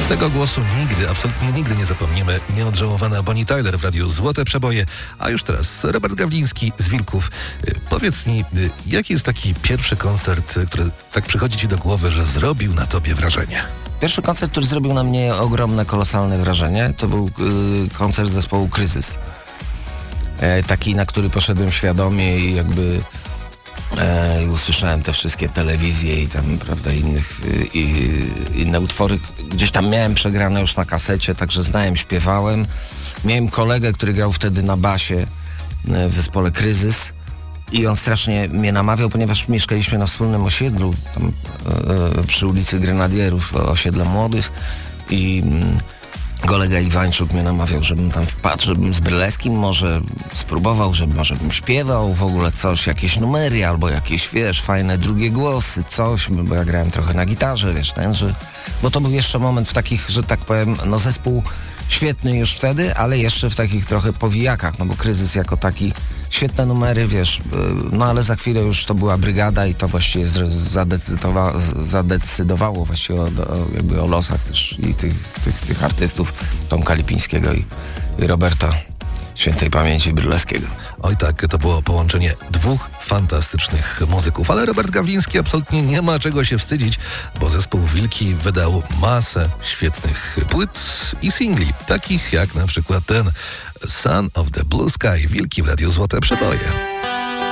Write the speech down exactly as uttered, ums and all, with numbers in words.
Tego głosu nigdy, absolutnie nigdy nie zapomnimy. Nieodżałowana Bonnie Tyler w radiu Złote Przeboje, a już teraz Robert Gawliński z Wilków. Powiedz mi, jaki jest taki pierwszy koncert, który tak przychodzi ci do głowy, że zrobił na tobie wrażenie? Pierwszy koncert, który zrobił na mnie ogromne, kolosalne wrażenie, to był y, koncert zespołu Kryzys. E, taki, na który poszedłem świadomie i jakby e, i usłyszałem te wszystkie telewizje i tam, prawda, innych, i, inne utwory. Gdzieś tam miałem przegrane już na kasecie, także znałem, śpiewałem. Miałem kolegę, który grał wtedy na basie e, w zespole Kryzys. I on strasznie mnie namawiał, ponieważ mieszkaliśmy na wspólnym osiedlu, tam e, przy ulicy Grenadierów, to osiedle młodych. I mm, kolega Iwańczuk mnie namawiał, żebym tam wpadł, żebym z Bryleskim może spróbował, żeby może bym śpiewał w ogóle coś, jakieś numery albo jakieś, wiesz, fajne drugie głosy, coś, bo ja grałem trochę na gitarze, wiesz, ten, że... Bo to był jeszcze moment w takich, że tak powiem, no zespół świetny już wtedy, ale jeszcze w takich trochę powijakach, no bo Kryzys jako taki, świetne numery, wiesz, no ale za chwilę już to była Brygada i to właściwie zadecydowa- zadecydowało właściwie o, o, jakby o losach też i tych, tych, tych artystów, Tomka Lipińskiego i, i Roberta Świętej Pamięci Bryleskiego. Oj tak, to było połączenie dwóch fantastycznych muzyków, ale Robert Gawliński absolutnie nie ma czego się wstydzić, bo zespół Wilki wydał masę świetnych płyt i singli, takich jak na przykład ten Son of the Blue Sky. Wilki w radiu Złote Przeboje.